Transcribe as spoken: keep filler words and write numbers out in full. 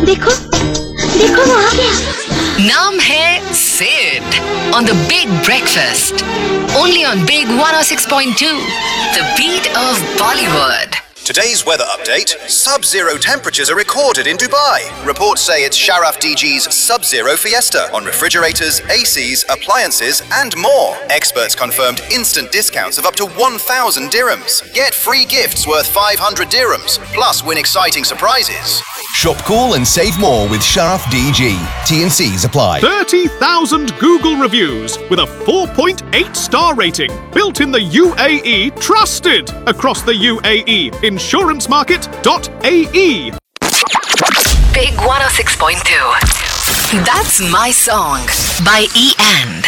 देखो देखो वहाँ क्या? नाम है Sid on the Big Breakfast. Only on Big one oh six point two. The beat of Bollywood. Today's weather update. Sub-zero temperatures are recorded in Dubai. Reports say it's Sharaf D G's Sub-Zero Fiesta on refrigerators, A Cs, appliances and more. Experts confirmed instant discounts of up to one thousand dirhams. Get free gifts worth five hundred dirhams, plus win exciting surprises. Shop cool and save more with Sharaf D G. T and Cs apply. thirty thousand Google reviews with a four point eight star rating. Built in the U A E, trusted across the U A E. insurance market dot A E. Big one oh six point two. That's My Song by E and